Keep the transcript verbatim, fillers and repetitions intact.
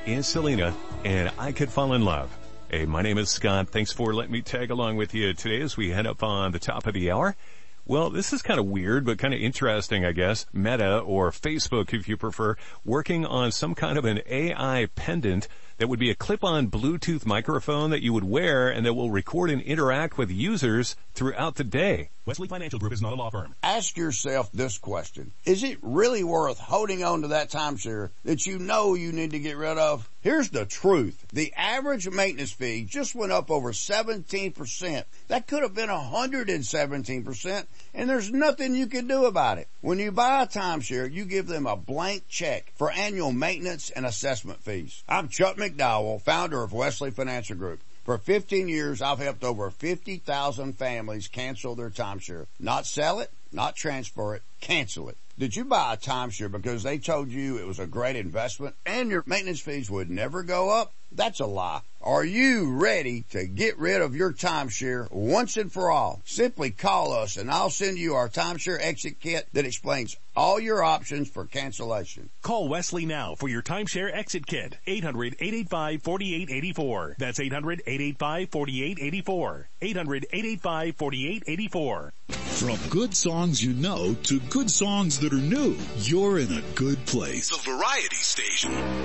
in Selena, and I Could Fall in Love. Hey, my name is Scott. Thanks for letting me tag along with you today as we head up on the top of the hour. Well, this is kind of weird, but kind of interesting, I guess. Meta, or Facebook if you prefer, working on some kind of an A I pendant that would be a clip-on Bluetooth microphone that you would wear and that will record and interact with users throughout the day. Wesley Financial Group is not a law firm. Ask yourself this question. Is it really worth holding on to that timeshare that you know you need to get rid of? Here's the truth. The average maintenance fee just went up over seventeen percent. That could have been one hundred seventeen percent, and there's nothing you can do about it. When you buy a timeshare, you give them a blank check for annual maintenance and assessment fees. I'm Chuck McDowell, founder of Wesley Financial Group. For fifteen years, I've helped over fifty thousand families cancel their timeshare. Not sell it, not transfer it, cancel it. Did you buy a timeshare because they told you it was a great investment and your maintenance fees would never go up? That's a lie. Are you ready to get rid of your timeshare once and for all? Simply call us and I'll send you our timeshare exit kit that explains all your options for cancellation. Call Wesley now for your timeshare exit kit. eight hundred, eight eight five, four eight eight four. That's eight hundred, eight eight five, four eight eight four. eight hundred, eight eight five, four eight eight four. From good songs you know to good songs that are new, you're in a good place. The Variety Station.